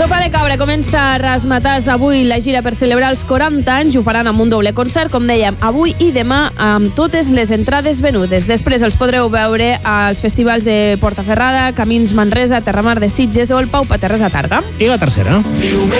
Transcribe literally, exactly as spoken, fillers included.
Sopa de Cabra comença a Razzmatazz avui la gira per celebrar els quaranta anys. Ho faran amb un doble concert, com dèiem, avui i demà, amb totes les entrades venudes. Després els podreu veure als festivals de Portaferrada, Camins Manresa, Terramar de Sitges o el Pau Paterres a Targa. I la tercera?